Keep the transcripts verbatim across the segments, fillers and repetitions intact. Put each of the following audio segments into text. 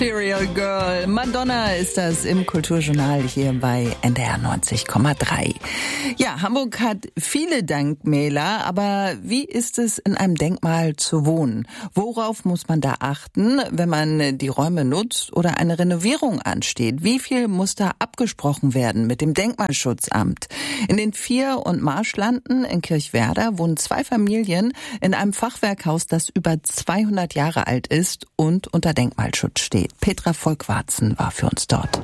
Material Girl. Madonna ist das im Kulturjournal hier bei N D R neunzig Komma drei. Ja, Hamburg hat viele Denkmäler, aber wie ist es, in einem Denkmal zu wohnen? Worauf muss man da achten, wenn man die Räume nutzt oder eine Renovierung ansteht? Wie viel muss da abgesprochen werden mit dem Denkmalschutzamt? In den Vier- und Marschlanden in Kirchwerder wohnen zwei Familien in einem Fachwerkhaus, das über zweihundert Jahre alt ist und unter Denkmalschutz steht. Petra Volkwarzen war für uns dort.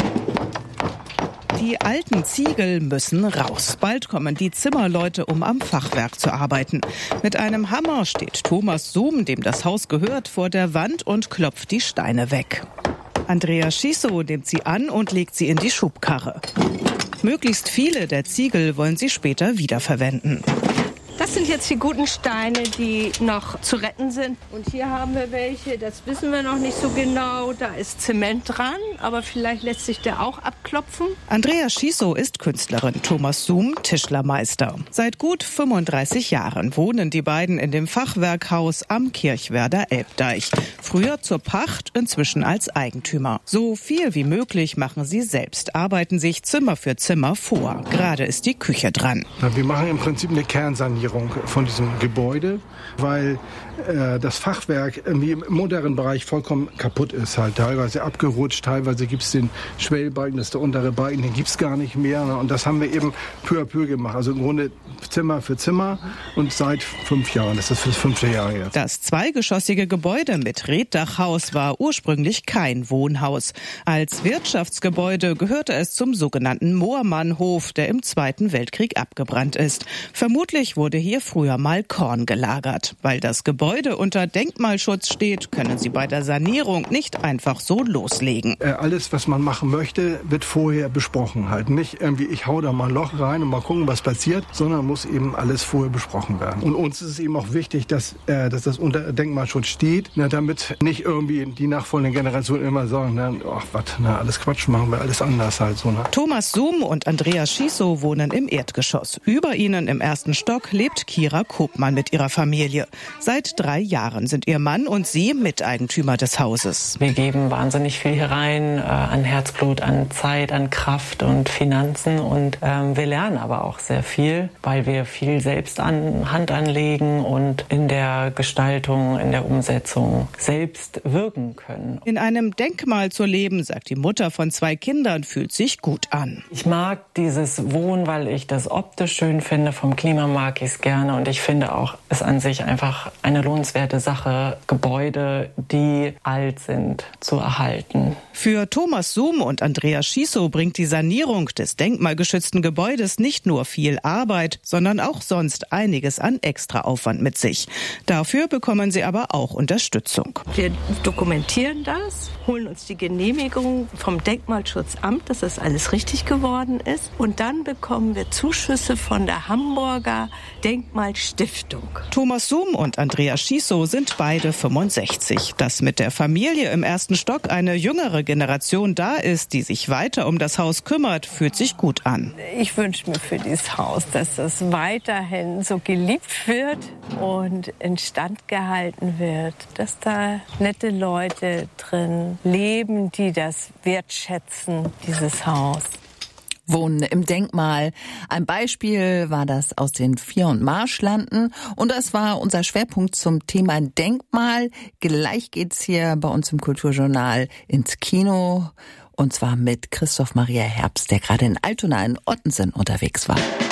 Die alten Ziegel müssen raus. Bald kommen die Zimmerleute, um am Fachwerk zu arbeiten. Mit einem Hammer steht Thomas Suhm, dem das Haus gehört, vor der Wand und klopft die Steine weg. Andrea Schisso nimmt sie an und legt sie in die Schubkarre. Möglichst viele der Ziegel wollen sie später wiederverwenden. Das sind jetzt die guten Steine, die noch zu retten sind. Und hier haben wir welche, das wissen wir noch nicht so genau. Da ist Zement dran, aber vielleicht lässt sich der auch abklopfen. Andrea Schisso ist Künstlerin, Thomas Suhm Tischlermeister. Seit gut fünfunddreißig Jahren wohnen die beiden in dem Fachwerkhaus am Kirchwerder Elbdeich. Früher zur Pacht, inzwischen als Eigentümer. So viel wie möglich machen sie selbst, arbeiten sich Zimmer für Zimmer vor. Gerade ist die Küche dran. Wir machen im Prinzip eine Kernsanierung von diesem Gebäude, weil äh, das Fachwerk irgendwie im modernen Bereich vollkommen kaputt ist, halt teilweise abgerutscht, teilweise gibt es den Schwellbalken, das ist der untere Balken, den gibt es gar nicht mehr, ne? Und das haben wir eben peu à peu gemacht, also im Grunde Zimmer für Zimmer und seit fünf Jahren, das ist das fünfte Jahr jetzt. Das zweigeschossige Gebäude mit Reetdachhaus war ursprünglich kein Wohnhaus. Als Wirtschaftsgebäude gehörte es zum sogenannten Moormannhof, der im Zweiten Weltkrieg abgebrannt ist. Vermutlich wurde hier früher mal Korn gelagert. Weil das Gebäude unter Denkmalschutz steht, können sie bei der Sanierung nicht einfach so loslegen. Äh, alles, was man machen möchte, wird vorher besprochen. Halt nicht irgendwie, ich hau da mal ein Loch rein und mal gucken, was passiert, sondern muss eben alles vorher besprochen werden. Und uns ist es eben auch wichtig, dass, äh, dass das unter Denkmalschutz steht, na, damit nicht irgendwie die nachfolgenden Generationen immer sagen, na, ach was, na, alles Quatsch, machen wir alles anders halt so. Ne? Thomas Suhm und Andrea Schisso wohnen im Erdgeschoss. Über ihnen im ersten Stock lebt Kira Kopmann mit ihrer Familie. Seit drei Jahren sind ihr Mann und sie Miteigentümer des Hauses. Wir geben wahnsinnig viel hier rein, äh, an Herzblut, an Zeit, an Kraft und Finanzen. Und ähm, wir lernen aber auch sehr viel, weil wir viel selbst an Hand anlegen und in der Gestaltung, in der Umsetzung selbst wirken können. In einem Denkmal zu leben, sagt die Mutter von zwei Kindern, fühlt sich gut an. Ich mag dieses Wohnen, weil ich das optisch schön finde. Vom Klima mag ich es gerne. Und ich finde auch, es an sich einfach eine lohnenswerte Sache, Gebäude, die alt sind, zu erhalten. Für Thomas Suhm und Andrea Schisso bringt die Sanierung des denkmalgeschützten Gebäudes nicht nur viel Arbeit, sondern auch sonst einiges an Extraaufwand mit sich. Dafür bekommen sie aber auch Unterstützung. Wir dokumentieren das, holen uns die Genehmigung vom Denkmalschutzamt, dass das alles richtig geworden ist. Und dann bekommen wir Zuschüsse von der Hamburger Denkmalstiftung. Thomas Suhm und Andrea Schisso sind beide fünfundsechzig. Dass mit der Familie im ersten Stock eine jüngere Generation da ist, die sich weiter um das Haus kümmert, fühlt sich gut an. Ich wünsche mir für dieses Haus, dass das weiterhin so geliebt wird und instand gehalten wird, dass da nette Leute drin leben, die das wertschätzen, dieses Haus. Wohnen im Denkmal. Ein Beispiel war das aus den Vier- und Marschlanden. Und das war unser Schwerpunkt zum Thema Denkmal. Gleich geht's hier bei uns im Kulturjournal ins Kino. Und zwar mit Christoph Maria Herbst, der gerade in Altona in Ottensen unterwegs war.